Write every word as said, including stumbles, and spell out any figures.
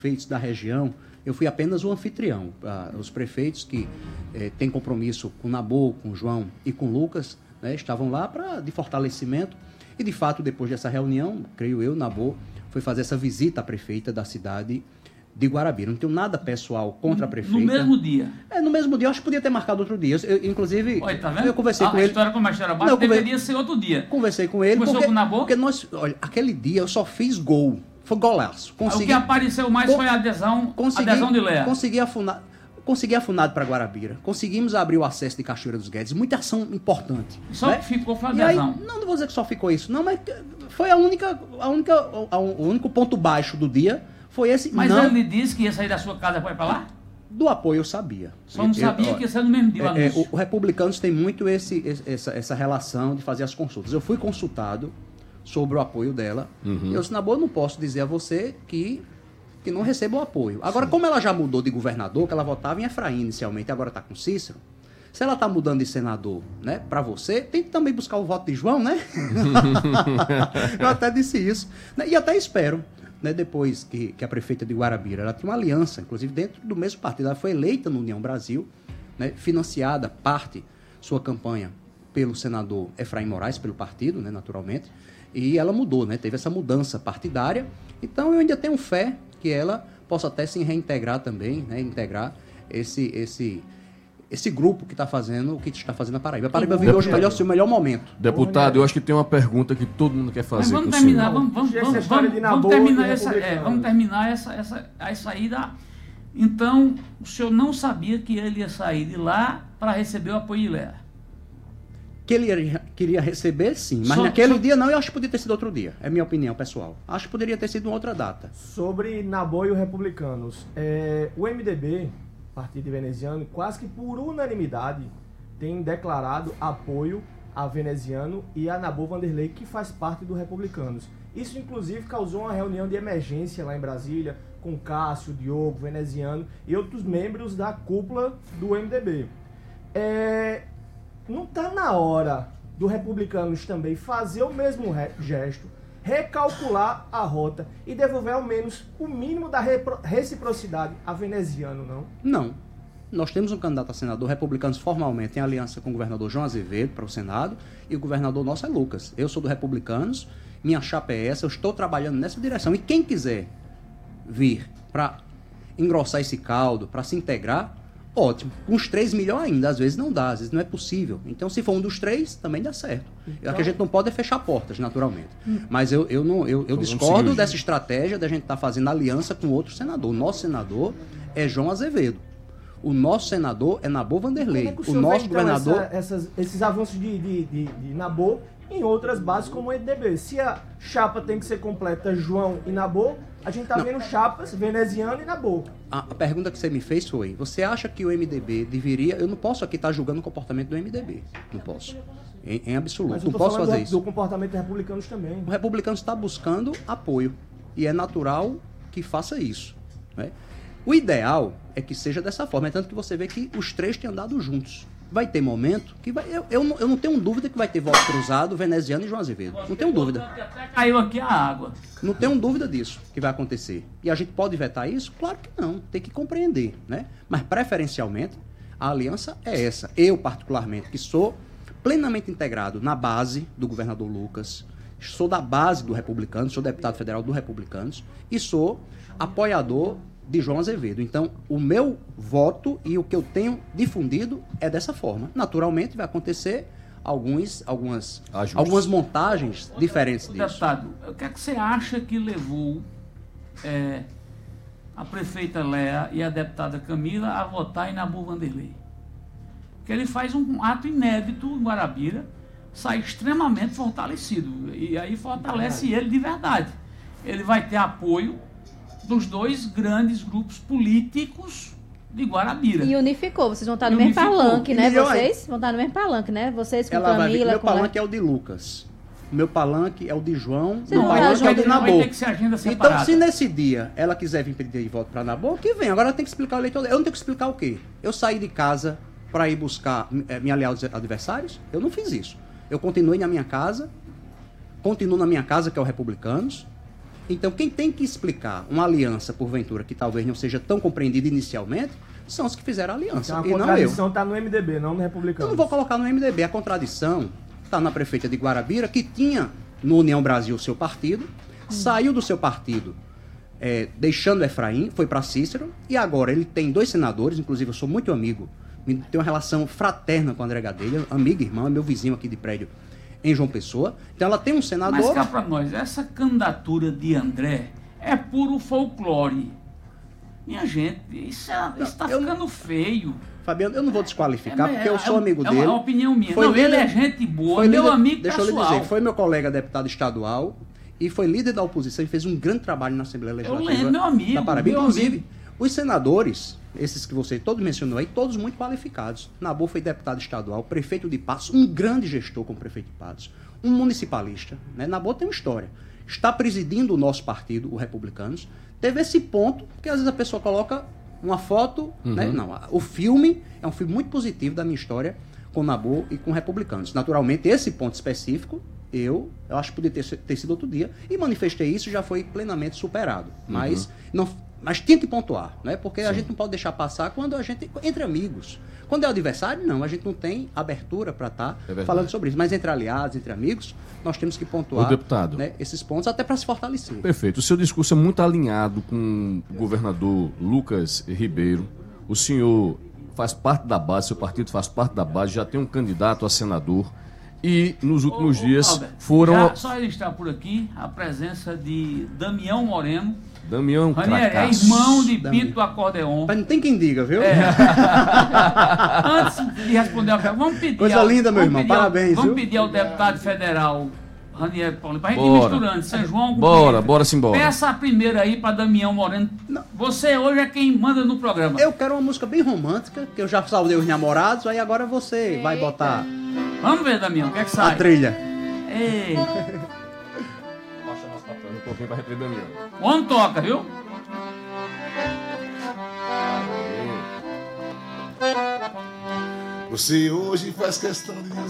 prefeitos da região, eu fui apenas o anfitrião. Ah, os prefeitos que eh, têm compromisso com o Nabô, com o João e com o Lucas, né, estavam lá pra, de fortalecimento. E, de fato, depois dessa reunião, creio eu, Nabô foi fazer essa visita à prefeita da cidade de Guarabira. Não tenho nada pessoal contra a prefeita. No mesmo dia? É, no mesmo dia. Eu acho que podia ter marcado outro dia. Eu, inclusive, olha, tá vendo? eu conversei a, com a ele. A história como a história baixa deveria ser outro dia. Conversei com ele. Conversou porque, com o Nabô? Porque nós, olha, aquele dia eu só fiz gol. Foi golaço. Consegui, o que apareceu mais con, foi a adesão, consegui, adesão de Léa. Consegui afunar. Consegui afunado para Guarabira. Conseguimos abrir o acesso de Cachoeira dos Guedes. Muita ação importante. Só né? que ficou foi a adesão. Aí, não, não vou dizer que só ficou isso. Não, mas foi a única, a única, a, o único ponto baixo do dia. Foi esse. Mas não, ele disse que ia sair da sua casa e foi para lá? Do apoio eu sabia. Só não sabia eu, que ia ser no mesmo dia. É, é, o, o Republicanos tem muito esse, essa, essa relação de fazer as consultas. Eu fui consultado sobre o apoio dela. Uhum. Eu disse, na boa, eu não posso dizer a você que... que não receba o apoio. Agora, Sim. como ela já mudou de governador, que ela votava em Efraim inicialmente, agora está com Cícero, se ela está mudando de senador, né, para você, tem que também buscar o voto de João, né? Eu até disse isso. Né? E até espero, né, depois que, que a prefeita de Guarabira, ela tinha uma aliança, inclusive dentro do mesmo partido, ela foi eleita no União Brasil, né, financiada parte sua campanha pelo senador Efraim Moraes, pelo partido, né, naturalmente, e ela mudou, né, teve essa mudança partidária. Então eu ainda tenho fé que ela possa até se reintegrar também, né, integrar esse, esse, esse grupo que está fazendo o que está fazendo a Paraíba. A Paraíba vive hoje o melhor, seu melhor momento. Deputado, eu acho que tem uma pergunta que todo mundo quer fazer. Mas vamos terminar, vamos, vamos, vamos, vamos, vamos terminar essa, é, vamos terminar essa, essa a saída. Então, o senhor não sabia que ele ia sair de lá para receber o apoio de Léa? Que ele iria, queria receber, sim. Mas só, naquele só... dia não, eu acho que poderia ter sido outro dia. É minha opinião, pessoal. Acho que poderia ter sido uma outra data. Sobre Nabô e os republicanos. É, o M D B, Partido Veneziano, quase que por unanimidade, tem declarado apoio a Veneziano e a Nabô Vanderlei, que faz parte do Republicanos. Isso, inclusive, causou uma reunião de emergência lá em Brasília, com Cássio, Diogo, Veneziano e outros membros da cúpula do M D B. É... Não está na hora do Republicanos também fazer o mesmo gesto, recalcular a rota e devolver ao menos o mínimo da reciprocidade a Veneziano, não? Não. Nós temos um candidato a senador, Republicanos formalmente em aliança com o governador João Azevedo para o Senado, e o governador nosso é Lucas. Eu sou do Republicanos, minha chapa é essa, eu estou trabalhando nessa direção. E quem quiser vir para engrossar esse caldo, para se integrar, ótimo. Uns três milhões ainda, às vezes não dá, às vezes não é possível. Então, se for um dos três, também dá certo. Então... O que a gente não pode é fechar portas, naturalmente. Hum. Mas eu, eu, não, eu, eu discordo dessa estratégia da gente estar tá fazendo aliança com outro senador. O nosso senador é João Azevedo. O nosso senador é Nabô Vanderlei. É o, o nosso vê, então, governador... Essa, essas, esses avanços de, de, de, de Nabô em outras bases como o M D B. Se a chapa tem que ser completa João e Nabô, a gente tá não. vendo chapas Veneziano e Nabô. A, a pergunta que você me fez foi, você acha que o M D B deveria... Eu não posso aqui estar julgando o comportamento do M D B. Não posso. Em, em absoluto. Mas eu não posso fazer do, isso. do comportamento dos republicanos também. O republicano está buscando apoio. E é natural que faça isso. Né? O ideal é que seja dessa forma. É tanto que você vê que os três têm andado juntos. Vai ter momento que vai... Eu, eu, não, eu não tenho dúvida que vai ter voto cruzado, Veneziano e João Azevedo. Não tenho dúvida. Até caiu aqui a água. Não tenho dúvida disso, que vai acontecer. E a gente pode vetar isso? Claro que não. Tem que compreender, né? Mas, preferencialmente, a aliança é essa. Eu, particularmente, que sou plenamente integrado na base do governador Lucas, sou da base do Republicanos, sou deputado federal do Republicanos e sou apoiador de João Azevedo. Então, o meu voto e o que eu tenho difundido é dessa forma. Naturalmente, vai acontecer alguns, algumas, algumas montagens Outra, diferentes disso. Deputado, o que é que você acha que levou é, a prefeita Léa e a deputada Camila a votar em Nabô Vanderlei? Porque ele faz um ato inédito em Guarabira, sai extremamente fortalecido. E aí fortalece ele de verdade. Ele vai ter apoio dos dois grandes grupos políticos de Guarabira. E unificou, vocês vão estar no mesmo palanque, né? Vocês vão estar no mesmo palanque, né? Vocês com Ela Camila... Vai ver, meu com palanque é o de Lucas. O meu palanque é o de João. Vocês meu palanque é o de Nabô. Então, se nesse dia ela quiser vir pedir voto para Nabô, que vem. Agora ela tem que explicar o eleitor. Eu não tenho que explicar o quê? Eu saí de casa para ir buscar, é, me aliar aos adversários? Eu não fiz isso. Eu continuei na minha casa, continuo na minha casa, que é o Republicanos, Então, quem tem que explicar uma aliança, porventura, que talvez não seja tão compreendida inicialmente, são os que fizeram a aliança, Então, a e não eu. contradição está no M D B, não no Republicano. Eu não vou colocar no M D B. A contradição está na prefeita de Guarabira, que tinha no União Brasil o seu partido, hum. saiu do seu partido, é, deixando Efraim, foi para Cícero, e agora ele tem dois senadores, inclusive eu sou muito amigo, tenho uma relação fraterna com o André Gadelha, amigo, irmão, é meu vizinho aqui de prédio em João Pessoa. Então ela tem um senador... Mas cá para nós, essa candidatura de André é puro folclore. Minha gente, isso está ficando feio. Fabiano, eu não vou desqualificar, é, porque eu é, sou amigo é dele. É uma opinião minha. Foi não, líder, ele é gente boa, foi meu líder, amigo deixa pessoal. Deixa eu lhe dizer, foi meu colega deputado estadual e foi líder da oposição e fez um grande trabalho na Assembleia Legislativa. Eu lembro, meu amigo. Da Paraíba. Meu Inclusive, amigo. Os senadores, esses que você todos mencionou aí, todos muito qualificados. Nabu foi deputado estadual, prefeito de Patos, um grande gestor como prefeito de Patos, um municipalista. Né? Nabu tem uma história. Está presidindo o nosso partido, o Republicanos. Teve esse ponto, que às vezes a pessoa coloca uma foto, uhum. né? Não, o filme é um filme muito positivo da minha história com Nabu e com Republicanos. Naturalmente, esse ponto específico, eu, eu acho que poderia ter, ter sido outro dia, e manifestei isso, já foi plenamente superado. Uhum. Mas não... Mas tinha que pontuar, né? Porque Sim. a gente não pode deixar passar quando a gente... Entre amigos. Quando é adversário, não. A gente não tem abertura para estar tá é falando sobre isso. Mas entre aliados, entre amigos, nós temos que pontuar, o deputado, né, esses pontos até para se fortalecer. Perfeito. O seu discurso é muito alinhado com o governador Lucas Ribeiro. O senhor faz parte da base, seu partido faz parte da base, já tem um candidato a senador. E nos últimos ô, ô, dias Albert, foram... Já, só ele está por aqui, a presença de Damião Moreno. Damião Ranieri, é irmão de Damião. Pinto do Acordeon. Mas não tem quem diga, viu? É. Antes de responder a pergunta, vamos pedir... Coisa ao, linda, meu irmão, parabéns, Vamos viu? pedir ao deputado federal Ranieri Paulino, para a gente bora. ir misturando São João com Bora, Pinto. bora simbora. Peça a primeira aí para Damião Moreno. Não. Você hoje é quem manda no programa. Eu quero uma música bem romântica, que eu já saudei os namorados, aí agora você Eita. vai botar... Vamos ver, Damião, o que é que sai? A trilha. Ei. Baixa nosso papel um pouquinho para repetir, Damião. Onde toca, viu? Você hoje faz questão de dizer